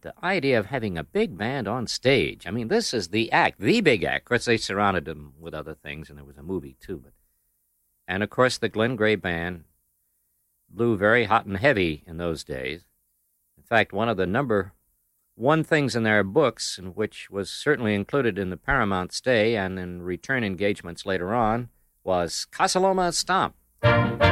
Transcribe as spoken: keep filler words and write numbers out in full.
the idea of having a big band on stage. I mean, this is the act, the big act. Of course, they surrounded them with other things, and there was a movie, too. But And, of course, the Glenn Gray Band blew very hot and heavy in those days. In fact, one of the number one things in their books, and which was certainly included in the Paramount stay and in return engagements later on, was Casa Loma Stomp.